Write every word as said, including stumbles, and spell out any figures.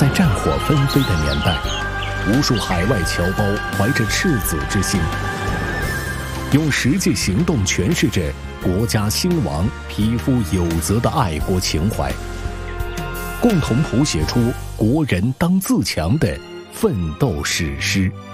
在战火纷飞的年代，无数海外侨胞怀着赤子之心，用实际行动诠释着国家兴亡、匹夫有责的爱国情怀，共同谱写出国人当自强的奋斗史诗。